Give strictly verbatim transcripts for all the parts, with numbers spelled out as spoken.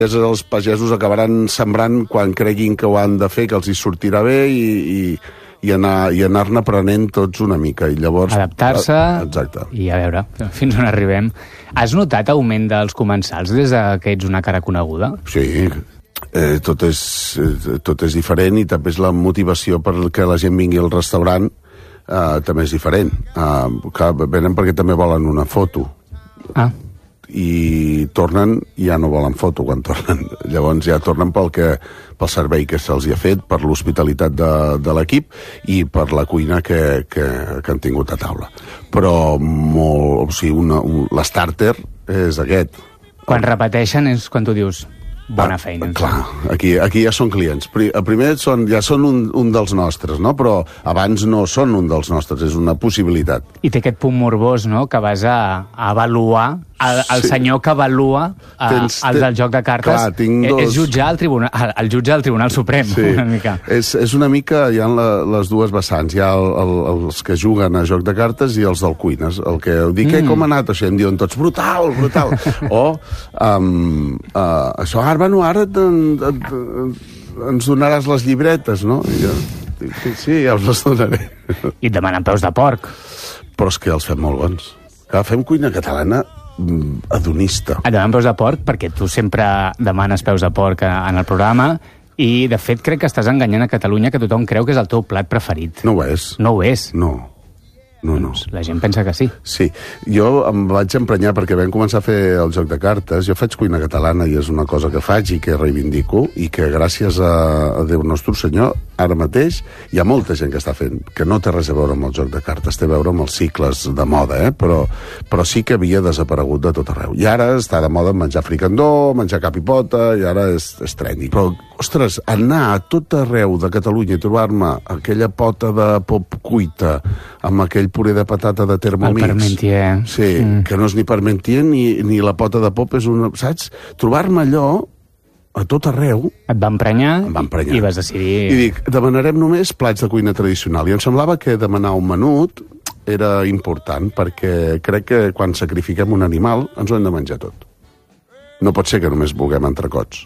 els pagesos acabaran sembrant quan creguin que ho han de fer, que els hi sortirà bé i, i, i anar, i anar-ne aprenent tots una mica. I llavors adaptar-se exacte. I a veure fins on arribem. Has notat augment dels comensals des que ets una cara coneguda? Sí, eh, tot, és, eh, tot és diferent i també és la motivació perquè la gent vingui al restaurant. Uh, també és diferent. Uh, que venen perquè també volen una foto. Ah. I tornen i ja no volen foto quan tornen. Llavors ja tornen pel, que, pel servei que se'ls ha fet, per l'hospitalitat de, de l'equip i per la cuina que, que, que han tingut a taula. Però molt, o sigui, una, un, l'stàrter és aquest. Quan repeteixen és quan tu dius bona ah, feina. Clar, aquí, aquí ja són clients. El primer són, ja són un, un dels nostres, no? Però abans no són un dels nostres, és una possibilitat. I té aquest punt morbós, no?, que vas a, a avaluar, el, el sí. senyor que avalua a, tens, el del joc de cartes. Clar, tinc dos... és jutjar el, tribunal, el, el jutge del Tribunal Suprem, sí. una mica. És, és una mica, hi ha la, les dues vessants, hi ha el, el, els que juguen a joc de cartes i els del cuines. El que dic, mm. com ha anat això? Em diuen tots, brutal, brutal. o, um, uh, això, ara, bueno, ara et, et, et, ens donaràs les llibretes, no? I jo dic, sí, ja us les donaré. I et demanen peus de porc. Però és que els fem molt bons. Clar, fem cuina catalana hedonista. Et demanen peus de porc perquè tu sempre demanes peus de porc en el programa i, de fet, crec que estàs enganyant a Catalunya que tothom creu que és el teu plat preferit. No ho és. No ho és. No. No, no. Doncs la gent pensa que sí. Sí. Jo em vaig emprenyar perquè vam començar a fer el joc de cartes. Jo faig cuina catalana i és una cosa que faig i que reivindico i que gràcies a, a Déu Nostre Senyor ara mateix hi ha molta gent que està fent, que no té res a veure amb el joc de cartes, té a veure amb els cicles de moda, eh? però, però sí que havia desaparegut de tot arreu. I ara està de moda menjar fricandó, menjar cap i pota, i ara és, és trendy. Però, ostres, anar a tot arreu de Catalunya i trobar-me aquella pota de pop cuita amb aquell puré de patata de Thermomix. El parmentier. Sí, mm. que no és ni parmentier ni, ni la pota de pop és una... Saps? Trobar-me allò a tot arreu... Et va emprenyar, em va emprenyar i vas decidir... I dic, demanarem només plats de cuina tradicional. I em semblava que demanar un menut era important, perquè crec que quan sacrifiquem un animal ens ho hem de menjar tot. No pot ser que només vulguem entrecots.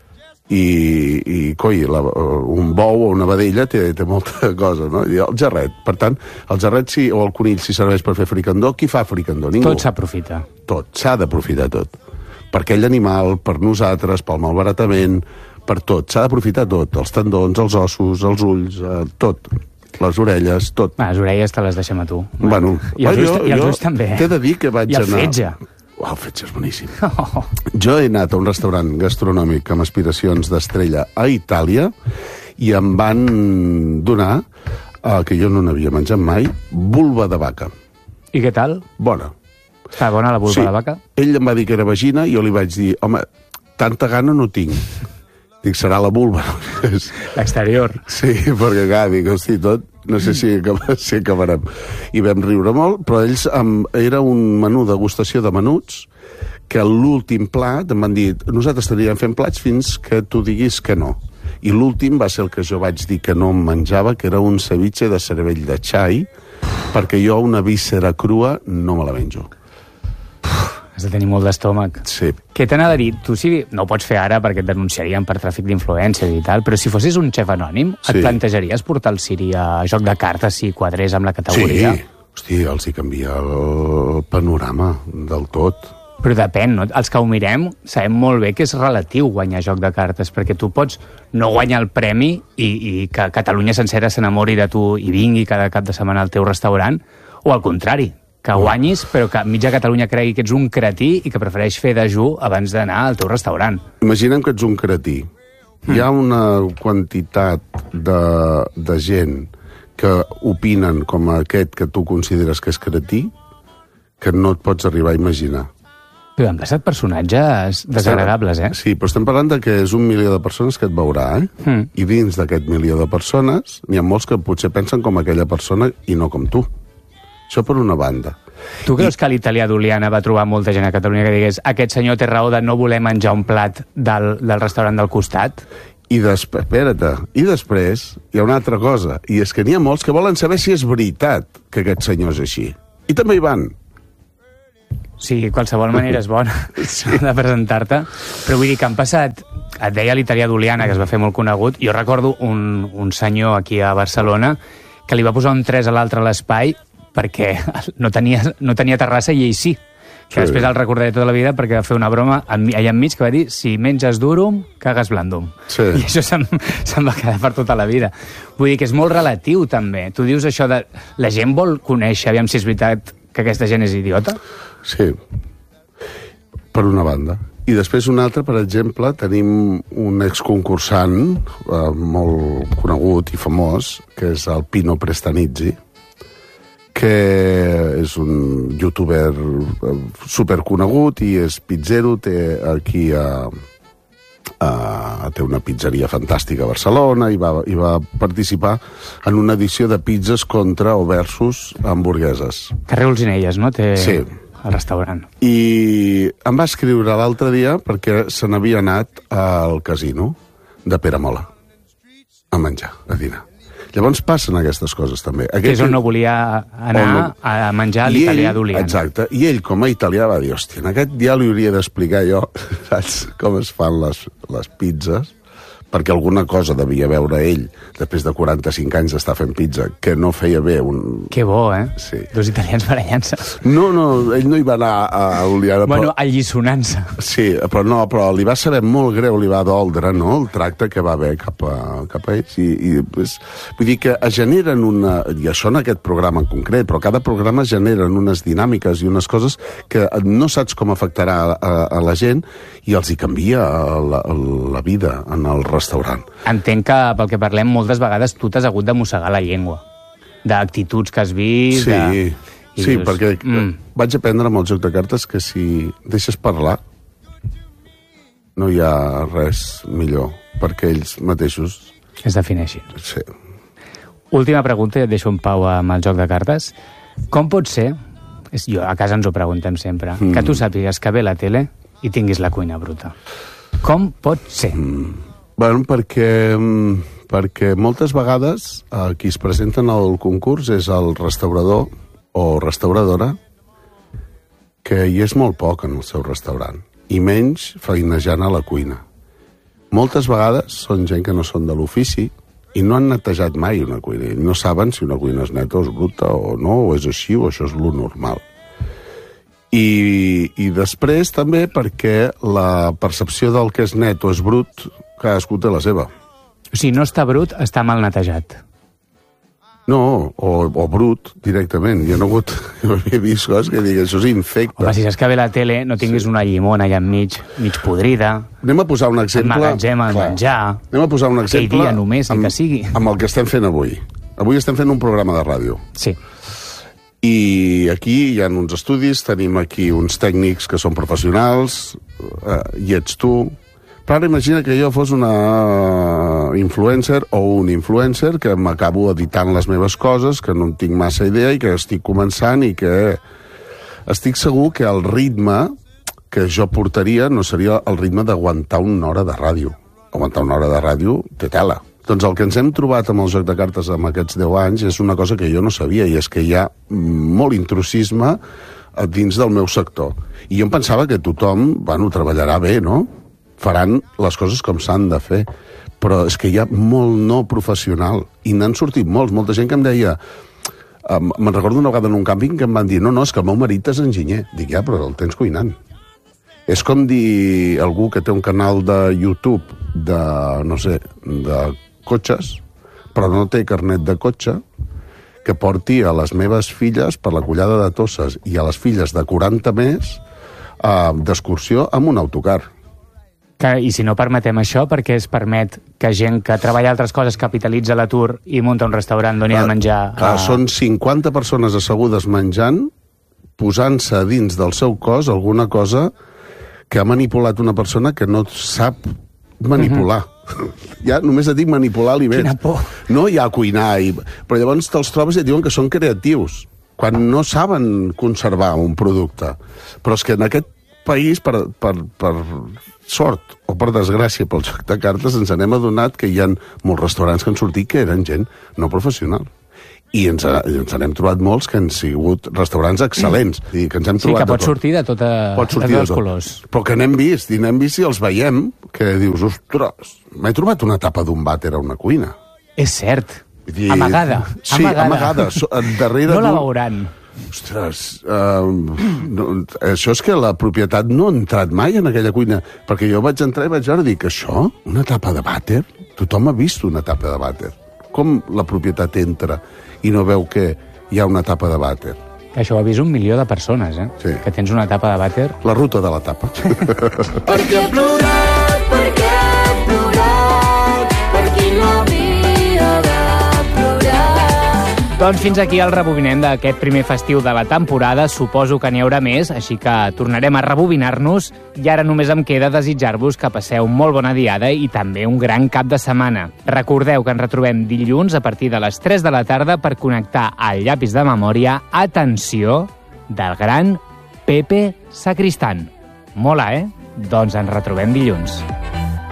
I, i coi, la, un bou o una vedella té, té molta cosa, no? I el gerret, per tant, el gerret sí, o el conill si serveix per fer fricandó, qui fa fricandó? Ningú. Tot s'aprofita. Tot, s'ha d'aprofitar tot. Per aquell animal, per nosaltres, pel malbaratament, per tot, s'ha d'aprofitar tot, els tendons, els ossos, els ulls, eh, tot, les orelles, tot. Va, les orelles te les deixem a tu. Bueno, I els, jo, ulls, i els ulls també. T'he de dir que vaig anar... I el anar... fetge. Uau, el fetge és boníssim. Oh. Jo he anat a un restaurant gastronòmic amb aspiracions d'estrella a Itàlia i em van donar, eh, que jo no n'havia menjat mai, vulva de vaca. I què tal? Bona. Està bona la vulva sí. de vaca? Ell em va dir que era vagina i jo li vaig dir, home, tanta gana no tinc. Dic, serà la vulva. L'exterior. Sí, perquè clar, dic, hosti, tot, no sé si, si acabarem. I vam riure molt, però ells, um, era un menú degustació de menuts, que l'últim plat em van dir, nosaltres estaríem fent plats fins que tu diguis que no. I l'últim va ser el que jo vaig dir que no em menjava, que era un ceviche de cervell de xai, perquè jo una víscera crua no me la menjo. Has de tenir molt d'estómac. Sí. Què t'anava a dir? Tu sí, no ho pots fer ara perquè et denunciarien per tràfic d'influències i tal, però si fossis un xef anònim, sí. et plantejaries portar el Siri a joc de cartes si quadrés amb la categoria? Sí. Hosti, els hi canvia el panorama del tot. Però depèn, no? Els que ho mirem sabem molt bé que és relatiu guanyar joc de cartes, perquè tu pots no guanyar el premi i, i que Catalunya sencera s'enamori de tu i vingui cada cap de setmana al teu restaurant, o al contrari, que guanyis, però que mitja Catalunya cregui que ets un cretí i que prefereix fer dejú abans d'anar al teu restaurant. Imaginem que ets un cretí. Mm. Hi ha una quantitat de, de gent que opinen com aquest que tu consideres que és cretí que no et pots arribar a imaginar. Però han passat personatges desagradables, eh? Sí, però estem parlant de que és un milió de persones que et veurà, eh? Mm. I dins d'aquest milió de persones n'hi ha molts que potser pensen com aquella persona i no com tu. Això per una banda. Tu creus I... que l'italià d'Oliana va trobar molta gent a Catalunya que digués aquest senyor té raó de no voler menjar un plat del, del restaurant del costat? I després, espera't, i després hi ha una altra cosa, i és que n'hi ha molts que volen saber si és veritat que aquest senyor és així. I també hi van. Sí, qualsevol manera és bona de presentar-te. Però vull dir que han passat... Et deia l'italià d'Oliana, que es va fer molt conegut. Jo recordo un, un senyor aquí a Barcelona que li va posar un tres a l'altre a l'espai perquè no tenia, no tenia terrassa i ell sí. Que sí. Després el recordaré tota la vida perquè va fer una broma allà enmig que va dir si menges durum, cagues blandum. Sí. I això se'm, se'm va quedar per tota la vida. Vull dir que és molt relatiu, també. Tu dius això de... La gent vol conèixer, aviam si és veritat que aquesta gent és idiota? Sí. Per una banda. I després una altra, per exemple, tenim un exconcursant eh, molt conegut i famós, que és el Pino Prestanizzi, que és un youtuber superconegut i és pizzero, té aquí a, a, té una pizzeria fantàstica a Barcelona i va, i va participar en una edició de pizzas contra o versus hamburgueses. Carrer Olzinelles, no? Té sí. El restaurant. I em va escriure l'altre dia perquè se n'havia anat al casino de Peramola a menjar, a dinar. Llavors passen aquestes coses, també. Aquest que és on no volia anar no... a menjar l'italià d'Oliana. Exacte. I ell, com a italià, va dir, hòstia, en aquest dia li hauria d'explicar jo, saps, com es fan les, les pizzas, perquè alguna cosa devia veure ell, després de quaranta-cinc anys d'estar fent pizza, que no feia bé un... Que bo, eh? Sí. Dos italians barallant-se. No, no, ell no hi va anar a Oliana. Bueno, però... allisonant-se. Sí, però no, però li va saber molt greu, li va doldre, no?, el tracte que va haver cap a, cap a ells. I, i pues, vull dir que es generen una... I això en aquest programa en concret, però cada programa generen unes dinàmiques i unes coses que no saps com afectarà a, a, a la gent i els hi canvia la, la vida en el restaurant. Entenc que, pel que parlem, moltes vegades tu t'has hagut de mossegar la llengua. D'actituds que has vist... Sí, de... sí dius, perquè mm. vaig aprendre amb el joc de cartes que si deixes parlar no hi ha res millor perquè ells mateixos... Es defineixin. Sí. Última pregunta, i et deixo en pau amb el joc de cartes. Com pot ser, és, jo, a casa ens ho preguntem sempre, mm. que tu sàpigues que ve la tele i tinguis la cuina bruta? Com pot ser? Mm. Bueno, perquè, perquè moltes vegades eh, qui es presenten al concurs és el restaurador o restauradora que hi és molt poc en el seu restaurant i menys feinejant a la cuina. Moltes vegades són gent que no són de l'ofici i no han netejat mai una cuina i no saben si una cuina és neta o és bruta o no, o és així o això és lo normal. I, i després també perquè la percepció del que és net o és brut cadascú té la seva. O sigui, no està brut, està mal netejat. No, o, o brut, directament. Jo no, hagut, no he vist coses que digui, això és infecte. Home, si saps que ve la tele, no tinguis sí. una llimona allà enmig, mig podrida. Anem a posar un exemple... El magatzem, el menjar... Anem a posar un exemple... Aquell dia només, ni amb, que sigui. Amb el que estem fent avui. Avui estem fent un programa de ràdio. Sí. I aquí hi ha uns estudis, tenim aquí uns tècnics que són professionals, eh, i ets tu... Però ara imagina que jo fos una influencer o un influencer que m'acabo editant les meves coses, que no en tinc massa idea i que estic començant i que estic segur que el ritme que jo portaria no seria el ritme d'aguantar una hora de ràdio. Aguantar una hora de ràdio té tela. Doncs el que ens hem trobat amb el joc de cartes amb aquests deu anys és una cosa que jo no sabia i és que hi ha molt intrusisme dins del meu sector. I jo em pensava que tothom, bueno, treballarà bé, no?, faran les coses com s'han de fer, però és que hi ha molt no professional, i n'han sortit molts, molta gent que em deia... Um, me'n recordo una vegada en un càmping que em van dir no, no, és que el meu marit és enginyer. Dic, ja, però el tens cuinant. És com dir algú que té un canal de YouTube de, no sé, de cotxes, però no té carnet de cotxe, que porti a les meves filles per la collada de Tosses i a les filles de quaranta més uh, d'excursió amb un autocar. Que, I si no permetem això, perquè es permet que gent que treballa altres coses capitalitza l'atur i munta un restaurant d'on hi ha de menjar... Clar, a... són cinquanta persones assegudes menjant, posant-se a dins del seu cos alguna cosa que ha manipulat una persona que no sap manipular. Mm-hmm. Ja només et dic manipular aliments. Quina por. No hi ha cuinar, i... però llavors te'ls trobes i et diuen que són creatius, quan no saben conservar un producte. Però és que en aquest país, per, per, per sort o per desgràcia pel joc de cartes, ens n'hem adonat que hi ha molts restaurants que han sortit que eren gent no professional. I ens, ens n'hem trobat molts que han sigut restaurants excel·lents. I que ens hem Sí, trobat que pot sortir de tota, pot sortir de de tots tot. colors. Però que n'hem vist, i n'hem vist i els veiem, que dius, ostres, m'he trobat una tapa d'un vàter a una cuina. És cert. Vull dir, Amagada. Sí, amagada. amagada. So, darrere no la d'un- veuran. Ostres, uh, no, això és que la propietat no ha entrat mai en aquella cuina, perquè jo vaig entrar i vaig veure, dic, això, una tapa de vàter? Tothom ha vist una tapa de vàter. Com la propietat entra i no veu que hi ha una tapa de vàter? Això ho ha vist un milió de persones, eh? Sí. Que tens una tapa de vàter. La ruta de la tapa. Perquè ha plorat, perquè ha plorat, per qui no havia de plorar. Doncs fins aquí el rebobinem d'aquest primer festiu de la temporada. Suposo que n'hi haurà més, així que tornarem a rebobinar-nos i ara només em queda desitjar-vos que passeu molt bona diada i també un gran cap de setmana. Recordeu que ens retrobem dilluns a partir de les tres de la tarda per connectar al llapis de memòria, atenció, del gran Pepe Sacristán. Mola, eh? Doncs ens retrobem dilluns.